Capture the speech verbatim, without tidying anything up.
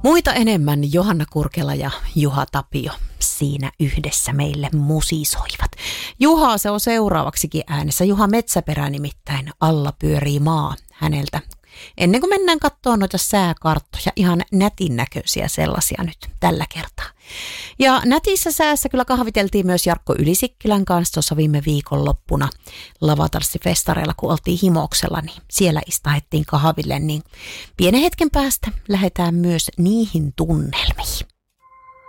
Muita enemmän Johanna Kurkela ja Juha Tapio siinä yhdessä meille musisoivat. Juha se on seuraavaksikin äänessä. Juha Metsäperä nimittäin Alla pyörii maa häneltä. Ennen kuin mennään katsomaan noita sääkarttoja, ihan nätin näköisiä sellaisia nyt tällä kertaa. Ja nätissä säässä kyllä kahviteltiin myös Jarkko Ylisikkilän kanssa tuossa viime viikonloppuna Lavatalssifestareilla, kun oltiin Himoksella, niin siellä istahettiin kahville, niin pienen hetken päästä lähdetään myös niihin tunnelmiin.